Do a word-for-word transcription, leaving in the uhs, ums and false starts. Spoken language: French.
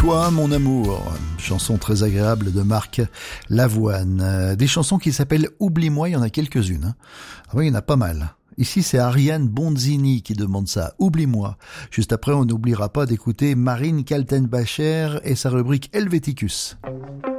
Toi, mon amour, chanson très agréable de Marc Lavoine. Euh, des chansons qui s'appellent Oublie-moi, il y en a quelques-unes. Hein. Ah oui, il y en a pas mal. Ici, c'est Ariane Bonzini qui demande ça. Oublie-moi. Juste après, on n'oubliera pas d'écouter Marine Kaltenbacher et sa rubrique Helveticus.